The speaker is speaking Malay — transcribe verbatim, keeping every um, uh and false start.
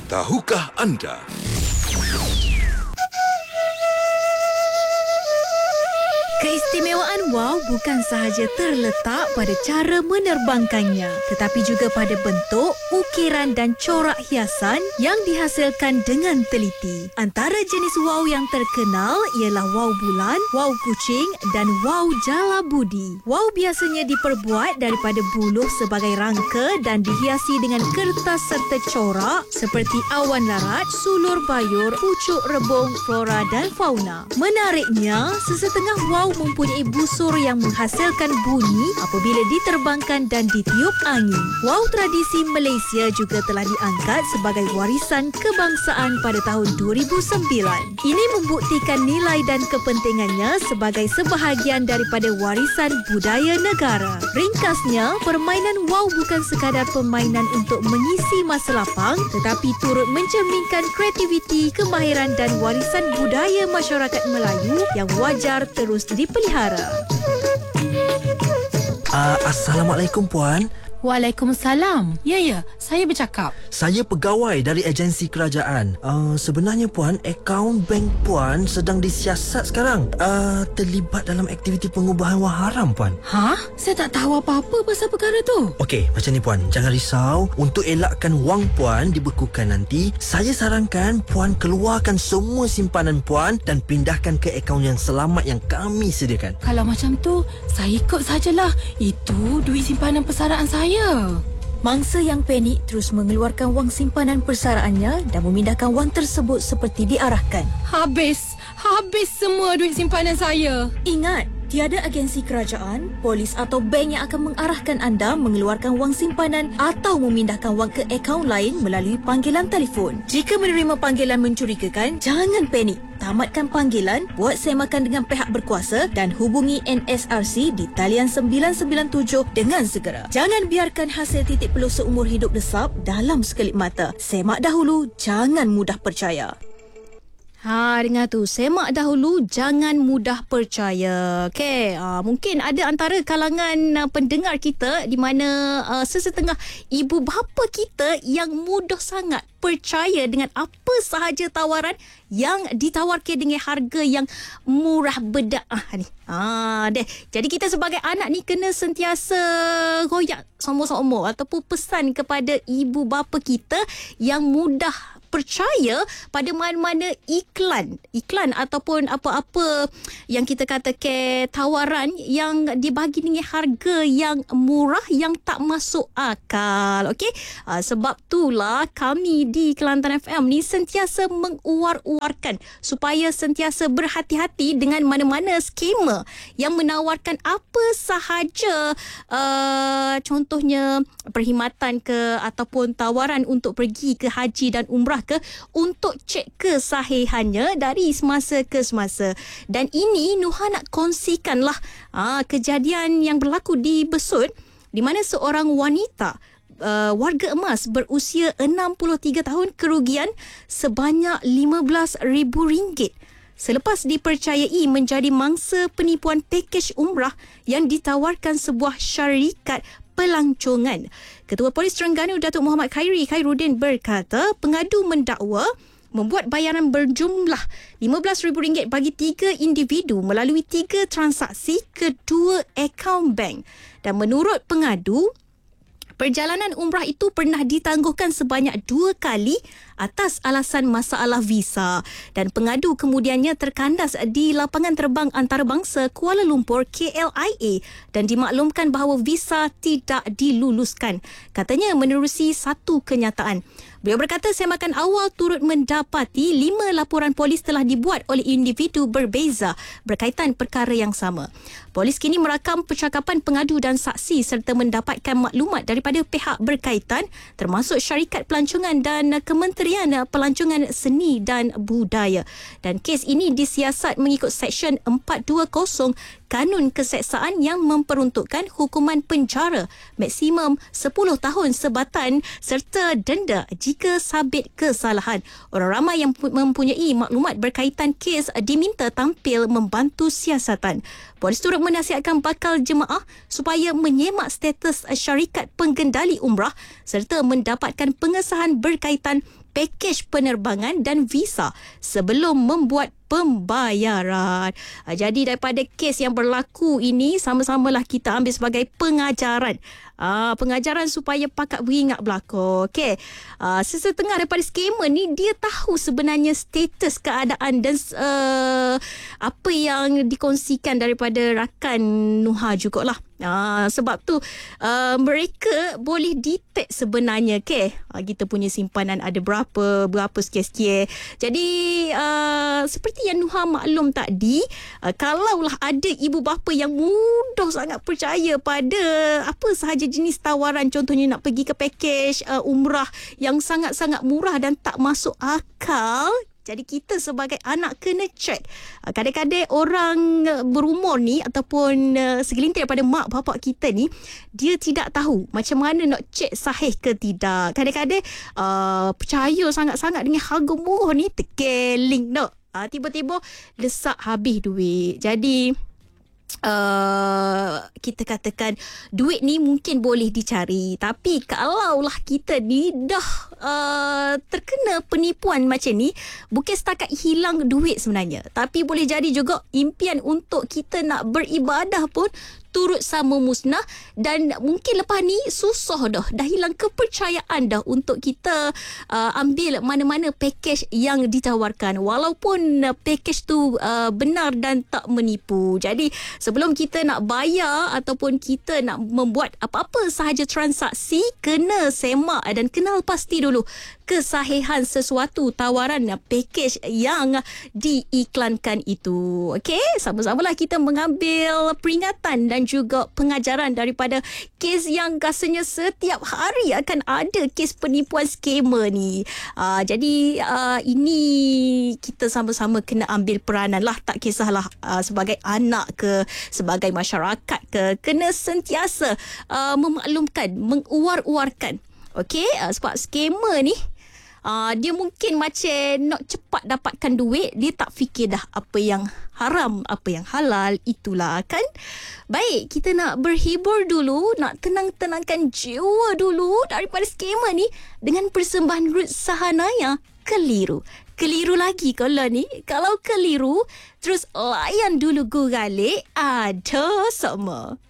Tahukah anda? Keistimewaan WOW bukan sahaja terletak pada cara menerbangkannya, tetapi juga pada bentuk, ukiran dan corak hiasan yang dihasilkan dengan teliti. Antara jenis WOW yang terkenal ialah WOW bulan, WOW kucing dan WOW jalabudi. WOW biasanya diperbuat daripada buluh sebagai rangka dan dihiasi dengan kertas serta corak seperti awan larat, sulur bayur, pucuk rebung, flora dan fauna. Menariknya, sesetengah WOW mempunyai busur yang menghasilkan bunyi apabila diterbangkan dan ditiup angin. WOW tradisi Malaysia juga telah diangkat sebagai warisan kebangsaan pada tahun dua ribu sembilan. Ini membuktikan nilai dan kepentingannya sebagai sebahagian daripada warisan budaya negara. Ringkasnya, permainan WOW bukan sekadar permainan untuk mengisi masa lapang, tetapi turut mencerminkan kreativiti, kemahiran dan warisan budaya masyarakat Melayu yang wajar terus dipelihara. Uh, Assalamualaikum Puan. Waalaikumsalam. Ya, ya, saya bercakap. Saya pegawai dari agensi kerajaan. Uh, sebenarnya Puan, akaun bank Puan sedang disiasat sekarang. Uh, terlibat dalam aktiviti pengubahan wang haram Puan. Ha? Saya tak tahu apa-apa pasal perkara tu. Okey, macam ni Puan, jangan risau. Untuk elakkan wang Puan dibekukan nanti, saya sarankan Puan keluarkan semua simpanan Puan dan pindahkan ke akaun yang selamat yang kami sediakan. Kalau macam tu, saya ikut sajalah. Itu duit simpanan persaraan saya. Ya. Mangsa yang panik terus mengeluarkan wang simpanan persaraannya dan memindahkan wang tersebut seperti diarahkan. Habis. Habis semua duit simpanan saya. Ingat, tiada agensi kerajaan, polis atau bank yang akan mengarahkan anda mengeluarkan wang simpanan atau memindahkan wang ke akaun lain melalui panggilan telefon. Jika menerima panggilan mencurigakan, jangan panik. Tamatkan panggilan, buat semakan dengan pihak berkuasa dan hubungi N S R C di talian sembilan sembilan tujuh dengan segera. Jangan biarkan hasil titik peluh seumur hidup desap dalam sekelip mata. Semak dahulu, jangan mudah percaya. Ha, dengar tu. Semak dahulu, jangan mudah percaya. Okey, uh, mungkin ada antara kalangan uh, pendengar kita di mana uh, sesetengah ibu bapa kita yang mudah sangat percaya dengan apa sahaja tawaran yang ditawarkan dengan harga yang murah bedak ah ni. Ah deh. Jadi kita sebagai anak ni kena sentiasa royak sombong-sombong ataupun pesan kepada ibu bapa kita yang mudah percaya pada mana-mana iklan iklan ataupun apa-apa yang kita kata ke tawaran yang dibagi dengan harga yang murah yang tak masuk akal. Okey, uh, sebab itulah kami di Kelantan F M ni sentiasa menguar-uarkan supaya sentiasa berhati-hati dengan mana-mana skema yang menawarkan apa sahaja, uh, contohnya perkhidmatan ke ataupun tawaran untuk pergi ke haji dan umrah ke, untuk cek kesahihannya dari semasa ke semasa. Dan ini Nuha nak kongsikanlah aa, kejadian yang berlaku di Besut di mana seorang wanita uh, warga emas berusia enam puluh tiga tahun kerugian sebanyak lima belas ribu ringgit selepas dipercayai menjadi mangsa penipuan pakej umrah yang ditawarkan sebuah syarikat pelancongan. Ketua Polis Terengganu Datuk Muhammad Khairi Khairuddin berkata pengadu mendakwa membuat bayaran berjumlah lima belas ribu ringgit bagi tiga individu melalui tiga transaksi ke dua akaun bank. Dan menurut pengadu, perjalanan umrah itu pernah ditangguhkan sebanyak dua kali atas alasan masalah visa dan pengadu kemudiannya terkandas di lapangan terbang antarabangsa Kuala Lumpur K L I A dan dimaklumkan bahawa visa tidak diluluskan. Katanya menerusi satu kenyataan. Beliau berkata semakan awal turut mendapati lima laporan polis telah dibuat oleh individu berbeza berkaitan perkara yang sama. Polis kini merakam percakapan pengadu dan saksi serta mendapatkan maklumat daripada pihak berkaitan termasuk syarikat pelancongan dan Kementerian Pelancongan Seni dan Budaya. Dan kes ini disiasat mengikut Seksyen empat dua kosong Kanun Keseksaan yang memperuntukkan hukuman penjara maksimum sepuluh tahun sebatan serta denda jika sabit kesalahan. Orang ramai yang mempunyai maklumat berkaitan kes diminta tampil membantu siasatan. Polis turut menasihatkan bakal jemaah supaya menyemak status syarikat penggendali umrah serta mendapatkan pengesahan berkaitan pakej penerbangan dan visa sebelum membuat pembayaran. Jadi daripada kes yang berlaku ini, sama-samalah kita ambil sebagai pengajaran. Ah, pengajaran supaya pakat beringat berlaku. Okey. Ah, sesetengah daripada skamer ni, dia tahu sebenarnya status keadaan dan uh, apa yang dikongsikan daripada rakan Nuha jugalah. Ah, sebab tu uh, mereka boleh detect sebenarnya, okey. Ah, kita punya simpanan ada berapa, berapa sekian-sekian. Jadi uh, seperti yang Nuha maklum tadi, uh, kalaulah ada ibu bapa yang mudah sangat percaya pada apa sahaja jenis tawaran, contohnya nak pergi ke pakej uh, umrah yang sangat-sangat murah dan tak masuk akal. Jadi kita sebagai anak kena check. Kadang-kadang orang berumur ni ataupun segelintir daripada mak bapak kita ni, dia tidak tahu macam mana nak check sahih ke tidak. Kadang-kadang uh, percaya sangat-sangat dengan harga murah ni, tekan link nak. Uh, tiba-tiba desak habis duit. Jadi Uh, kita katakan duit ni mungkin boleh dicari, tapi kalaulah kita ni dah uh, terkena penipuan macam ni, bukan setakat hilang duit sebenarnya, tapi boleh jadi juga impian untuk kita nak beribadah pun turut sama musnah. Dan mungkin lepas ni susah dah dah hilang kepercayaan dah untuk kita uh, ambil mana-mana pakej yang ditawarkan, walaupun uh, pakej tu uh, benar dan tak menipu. Jadi sebelum kita nak bayar ataupun kita nak membuat apa-apa sahaja transaksi, kena semak dan kenal pasti dulu kesahihan sesuatu tawaran pakej yang diiklankan itu. Okey, sama-samalah kita mengambil peringatan dan juga pengajaran daripada kes yang rasanya setiap hari akan ada kes penipuan skamer ni. Uh, jadi uh, ini kita sama-sama kena ambil peranan lah, tak kisahlah uh, sebagai anak ke sebagai masyarakat ke, kena sentiasa uh, memaklumkan, menguar-uarkan. Okey, uh, sebab skamer ni Uh, dia mungkin macam nak cepat dapatkan duit, dia tak fikir dah apa yang haram, apa yang halal, itulah kan. Baik, kita nak berhibur dulu, nak tenang-tenangkan jiwa dulu daripada skamer ni dengan persembahan Ruth Sahanaya, Keliru. Keliru lagi kalau ni. Kalau keliru, terus layan dulu Gurale, ada sama.